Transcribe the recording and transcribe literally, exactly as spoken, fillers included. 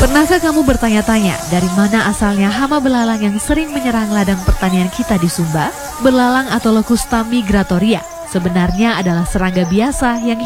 Pernahkah kamu bertanya-tanya dari mana asalnya hama belalang yang sering menyerang ladang pertanian kita di Sumba? Belalang atau Locusta migratoria sebenarnya adalah serangga biasa yang